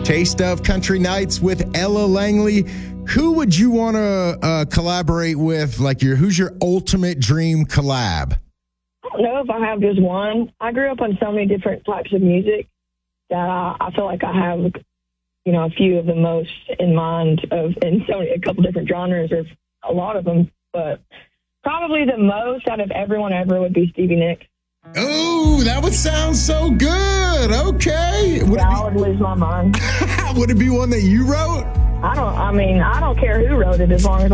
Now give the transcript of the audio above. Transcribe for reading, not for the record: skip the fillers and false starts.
Taste of Country Nights with Ella Langley. Who would you want to collaborate with? Like, who's your ultimate dream collab? I don't know if I have just one. I grew up on so many different types of music that I feel like I have, a few of the most in mind a couple different genres or a lot of them, but probably the most out of everyone ever would be Stevie Nicks. Oh, that would sound so good. Okay. I would lose my mind. Would it be one that you wrote? I don't care who wrote it as long as